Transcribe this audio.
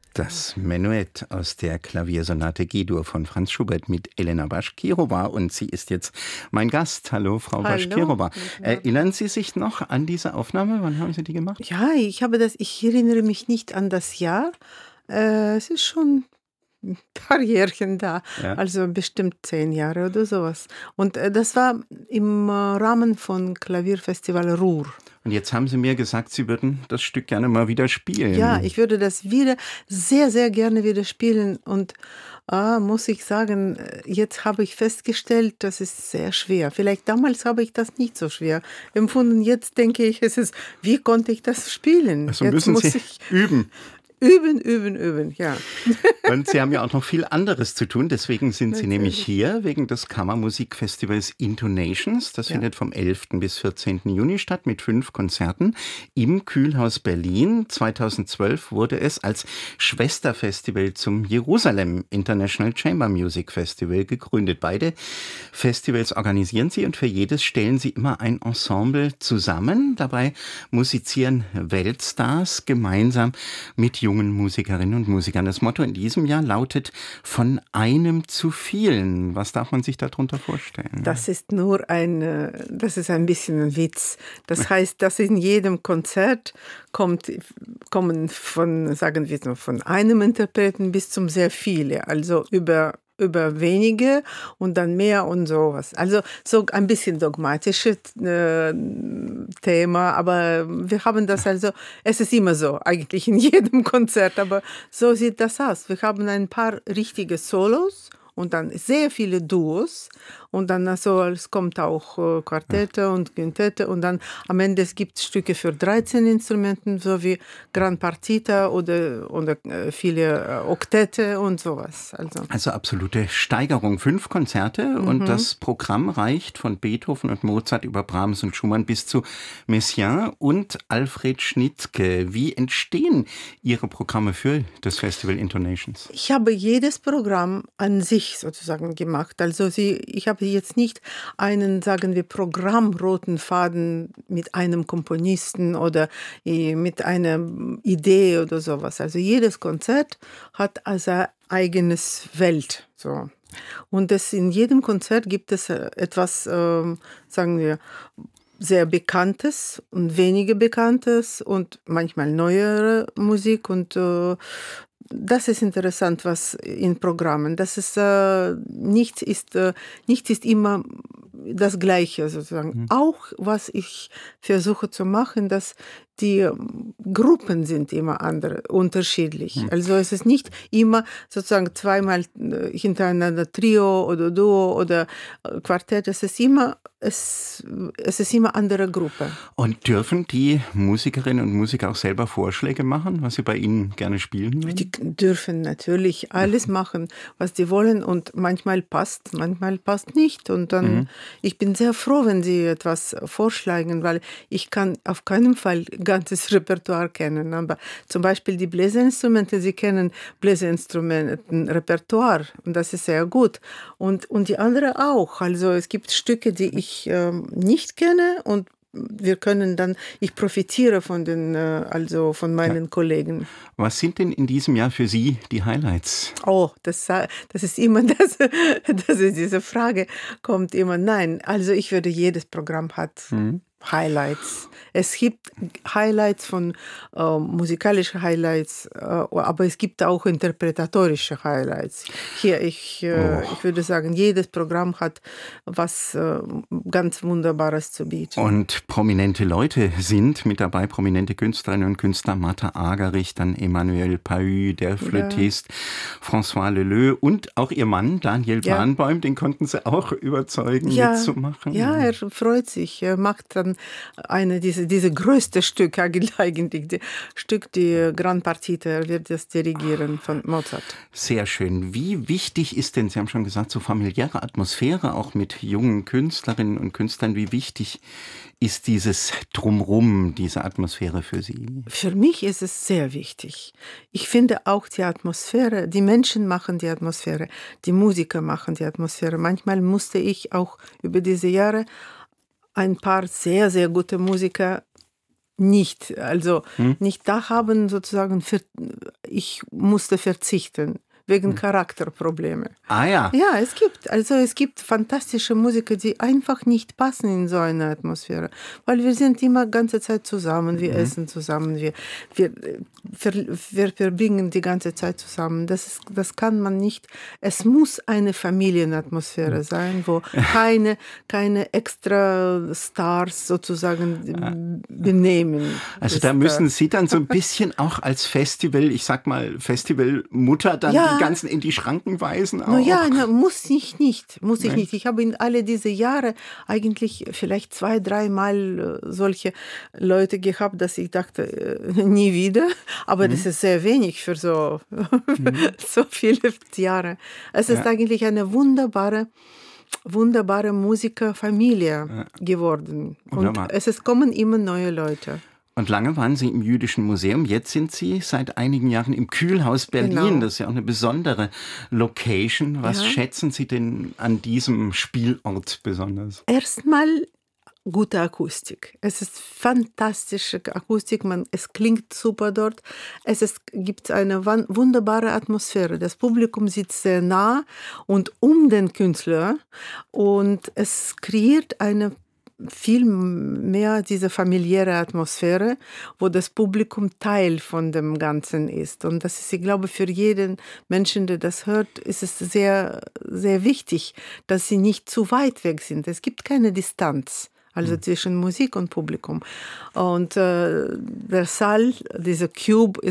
Das Menuett aus der Klaviersonate G-Dur von Franz Schubert mit Elena Baschkirova, und sie ist jetzt mein Gast. Hallo, Frau Hallo, Baschkirova. guten Abend. Erinnern Sie sich noch an diese Aufnahme? Wann haben Sie die gemacht? Ja, ich erinnere mich nicht an das Jahr. Es ist schon ein paar Jährchen da, Ja. also bestimmt 10 Jahre oder sowas. Und das war im Rahmen von Klavierfestival Ruhr. Und jetzt haben Sie mir gesagt, Sie würden das Stück gerne mal wieder Ja, spielen. ich würde das wieder sehr, sehr gerne wieder spielen. Und muss ich sagen, jetzt habe ich festgestellt, das ist sehr schwer. Vielleicht damals habe ich das nicht so schwer empfunden. Jetzt denke ich, wie konnte ich das spielen? Also Jetzt müssen muss Sie ich üben. üben, ja. Und Sie haben ja auch noch viel anderes zu tun. Deswegen sind Sie nämlich Natürlich. hier wegen des Kammermusikfestivals Intonations. Das Ja. findet vom 11. bis 14. Juni statt mit 5 Konzerten im Kühlhaus Berlin. 2012 wurde es als Schwesterfestival zum Jerusalem International Chamber Music Festival gegründet. Beide Festivals organisieren Sie und für jedes stellen Sie immer ein Ensemble zusammen. Dabei musizieren Weltstars gemeinsam mit jungen Musikerinnen und Musikern. Das Motto in diesem Jahr lautet: Von einem zu vielen. Was darf man sich darunter vorstellen? Das ist das ist ein bisschen ein Witz. Das heißt, dass in jedem Konzert kommen von, sagen wir so, von einem Interpreten bis zum sehr viele, also über wenige und dann mehr und sowas. Also so ein bisschen dogmatisches Thema, aber wir haben das also, es ist immer so, eigentlich in jedem Konzert, aber so sieht das aus. Wir haben ein paar richtige Solos und dann sehr viele Duos und dann also, es kommt auch Quartette und Quintette und dann am Ende es gibt Stücke für 13 Instrumenten, so wie Gran Partita oder viele Oktette und sowas. Also absolute Steigerung. 5 Konzerte und das Programm reicht von Beethoven und Mozart über Brahms und Schumann bis zu Messiaen und Alfred Schnittke. Wie entstehen Ihre Programme für das Festival Intonations? Ich habe jedes Programm an sich sozusagen gemacht. Also ich habe jetzt nicht einen, sagen wir, programmroten Faden mit einem Komponisten oder mit einer Idee oder sowas. Also jedes Konzert hat also eigenes Welt. So. Und in jedem Konzert gibt es etwas, sagen wir, sehr Bekanntes und weniger Bekanntes und manchmal neuere Musik und das ist interessant, was in Programmen. Das ist nichts ist immer das Gleiche sozusagen. Auch was ich versuche zu machen, dass die Gruppen sind immer unterschiedlich. Also es ist nicht immer sozusagen zweimal hintereinander Trio oder Duo oder Quartett. Es ist immer andere Gruppe. Und dürfen die Musikerinnen und Musiker auch selber Vorschläge machen, was sie bei Ihnen gerne spielen würden? Die dürfen natürlich alles machen, was sie wollen und manchmal passt nicht. Und dann, ich bin sehr froh, wenn sie etwas vorschlagen, weil ich kann auf keinen Fall ganzes Repertoire kennen. Aber zum Beispiel die Bläserinstrumente, sie kennen Bläserinstrumenten-Repertoire und das ist sehr gut. Und die anderen auch. Also es gibt Stücke, die ich nicht kenne und ich profitiere von von meinen Kollegen. Was sind denn in diesem Jahr für Sie die Highlights? Oh, das ist immer diese Frage kommt immer. Nein, also ich würde, jedes Programm hat Highlights. Es gibt Highlights von musikalische Highlights, aber es gibt auch interpretatorische Highlights. Ich würde sagen, jedes Programm hat was ganz Wunderbares zu bieten. Und prominente Leute sind mit dabei, prominente Künstlerinnen und Künstler, Martha Agerich, dann Emmanuel Pahud, der Flötist, François Leleux und auch ihr Mann Daniel Barenboim, den konnten Sie auch überzeugen, mitzumachen. Ja, er freut sich. Er macht dann diese größte Stück eigentlich, die Gran Partita, er wird das dirigieren von Mozart. Sehr schön. Wie wichtig ist denn, Sie haben schon gesagt, so familiäre Atmosphäre, auch mit jungen Künstlerinnen und Künstlern, wie wichtig ist dieses Drumrum, diese Atmosphäre für Sie? Für mich ist es sehr wichtig. Ich finde auch die Atmosphäre, die Menschen machen die Atmosphäre, die Musiker machen die Atmosphäre. Manchmal musste ich auch über diese Jahre ein paar sehr, sehr gute Musiker nicht da haben, sozusagen ich musste verzichten. Wegen Charakterprobleme. Ah ja. Ja, es gibt fantastische Musiker, die einfach nicht passen in so eine Atmosphäre. Weil wir sind immer ganze Zeit zusammen, wir essen zusammen, wir verbringen die ganze Zeit zusammen. Das kann man nicht. Es muss eine Familienatmosphäre sein, wo keine extra Stars sozusagen benehmen. Also da müssen Sie dann so ein bisschen auch als Festivalmutter dann die ganzen in die Schranken weisen auch? Muss ich nicht. Ich habe in alle diese Jahre eigentlich vielleicht 2-3 Mal solche Leute gehabt, dass ich dachte, nie wieder. Aber das ist sehr wenig für so viele Jahre. Es ist eigentlich eine wunderbare Musikerfamilie geworden. Und kommen immer neue Leute. Und lange waren Sie im Jüdischen Museum, jetzt sind Sie seit einigen Jahren im Kühlhaus Berlin. Genau. Das ist ja auch eine besondere Location. Was schätzen Sie denn an diesem Spielort besonders? Erstmal gute Akustik. Es ist fantastische Akustik, es klingt super dort. Gibt eine wunderbare Atmosphäre. Das Publikum sitzt sehr nah und um den Künstler und es kreiert eine viel mehr diese familiäre Atmosphäre, wo das Publikum Teil von dem Ganzen ist. Und das ist, ich glaube, für jeden Menschen, der das hört, ist es sehr, sehr wichtig, dass sie nicht zu weit weg sind. Es gibt keine Distanz. Also zwischen Musik und Publikum. Und der Saal, dieser Cube,